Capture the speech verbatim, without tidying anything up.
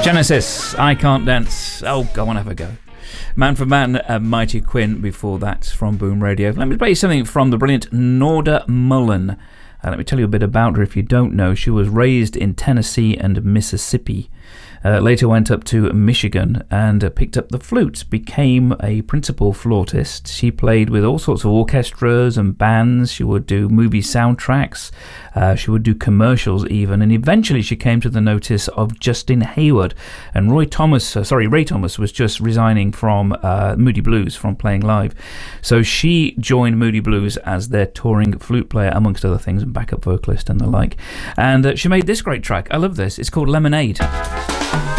Genesis, I Can't Dance. Oh, go on, have a go. Man for Man, uh, Mighty Quinn before that from Boom Radio. Let me play you something from the brilliant Norda Mullen. Uh, let me tell you a bit about her if you don't know. She was raised in Tennessee and Mississippi. Uh, later went up to Michigan and uh, picked up the flute, became a principal flautist. She played with all sorts of orchestras and bands. She would do movie soundtracks. Uh, she would do commercials even. And eventually she came to the notice of Justin Hayward. And Roy Thomas, uh, sorry, Ray Thomas was just resigning from uh, Moody Blues, from playing live. So she joined Moody Blues as their touring flute player, amongst other things, and backup vocalist and the like. And uh, she made this great track. I love this. It's called Lemonade.